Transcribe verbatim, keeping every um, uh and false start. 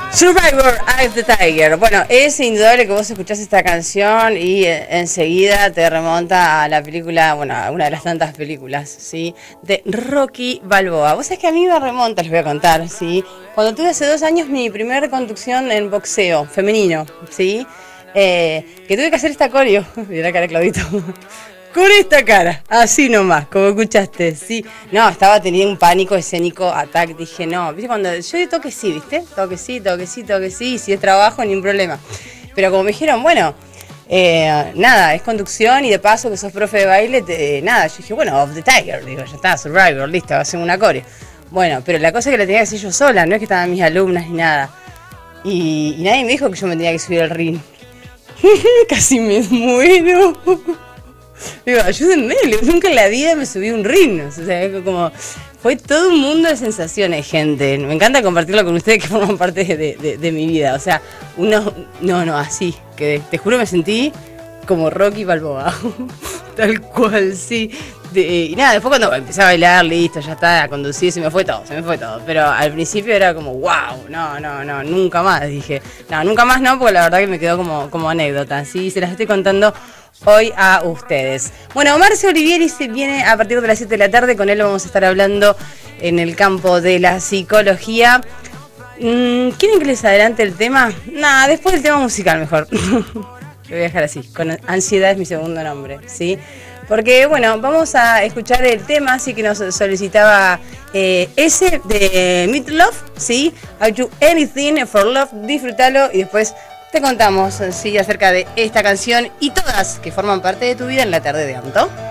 Survivor, Eye of the Tiger. Bueno, es indudable que vos escuchás esta canción y eh, enseguida te remonta a la película, bueno, a una de las tantas películas, ¿sí? De Rocky Balboa. Vos sabés que a mí me remonta, les voy a contar, ¿sí? Cuando tuve hace dos años mi primera conducción en boxeo femenino, ¿sí? Eh, que tuve que hacer esta coreo, mirá la cara de Claudito. Con esta cara, así nomás, como escuchaste, sí. No, estaba teniendo un pánico escénico, ataque, dije no, viste cuando yo toque sí, viste, toque sí, toque sí, toque sí, y si es trabajo ni un problema. Pero como me dijeron, bueno, eh, nada, es conducción y de paso que sos profe de baile, te, nada, yo dije, bueno, Off the Tiger, digo, ya está, Survivor, listo, va a ser una coreo. Bueno, pero la cosa es que la tenía que hacer yo sola, no es que estaban mis alumnas ni nada. Y, y nadie me dijo que yo me tenía que subir al ring. Casi me muero. Digo, ayúdenme, nunca en la vida me subí a un ring, o sea, como fue todo un mundo de sensaciones, gente. Me encanta compartirlo con ustedes que forman parte de, de, de mi vida, o sea, uno, no, no, así, que te juro me sentí como Rocky Balboa, tal cual, sí. De, y nada, después cuando empecé a bailar, listo, ya está, a conducir, se me fue todo, se me fue todo. Pero al principio era como, wow, no, no, no, nunca más, dije. No, nunca más no, porque la verdad que me quedó como, como anécdota, sí, se las estoy contando hoy a ustedes. Bueno, Marcio Olivieri se viene a partir de las siete de la tarde, con él vamos a estar hablando en el campo de la psicología. ¿Quieren que les adelante el tema? Nada, después el tema musical mejor. Lo voy a dejar así, con ansiedad es mi segundo nombre, ¿sí? Porque, bueno, vamos a escuchar el tema, así que nos solicitaba eh, ese de Meat Love, ¿sí? I do anything for love, disfrútalo y después te contamos, ¿sí? Acerca de esta canción y todas que forman parte de tu vida en la tarde de Anto.